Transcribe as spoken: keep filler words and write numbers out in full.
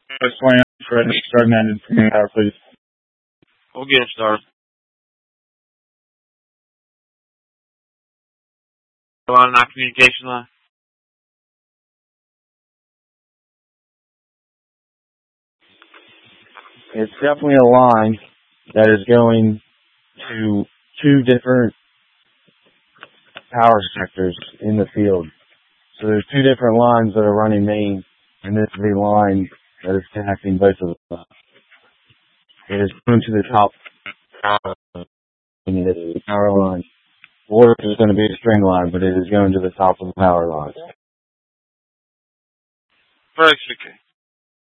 West Point, ready, start and ended for me, power, please. We'll get it started. On our communication line. It's definitely a line that is going to two different power sectors in the field. So there's two different lines that are running main, and this is the line that is connecting both of them. It is going to the top power, and it is the power line. Or it's going to be a string line, but it is going to the top of the power line. First, okay.